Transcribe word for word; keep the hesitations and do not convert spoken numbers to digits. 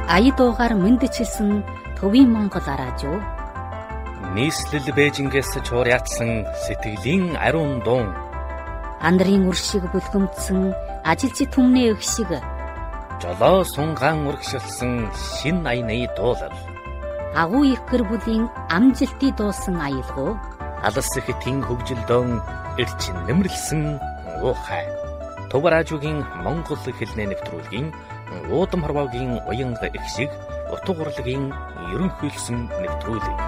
ая дуугаар мэндчилсэн төвийн Монгол араажуу. Нийслэл Бээжингээс чуур ятсан сэтгэлийн ариун дуун. Андрын үр шиг бүлгэмдсэн ажилчид түмний өх шиг. Жолоо сунгаан урагшилсан шин аяны дуулал. Агуу их гэр бүлийн амжилтыг дуусан аялгуу. Алс ихтийн хөгжилдөөн эрчин нэмэрлсэн уухай. Төвраажуугийн Монгол хэлний нэвтрүүлгийн уудам хорвоогийн уянга их шиг утга урлагийн ерөнхийлсөн нэвтрүүлэг.